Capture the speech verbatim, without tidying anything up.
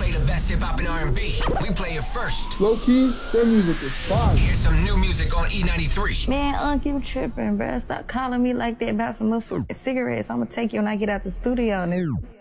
play the best hip hop and R and B. We play it first. Low key, their music is fire. Here's some new music on E ninety-three. Man, Unc, you tripping, bruh. Stop calling me like that about some motherfucking cigarettes. I'm gonna take you when I get out the studio, nigga.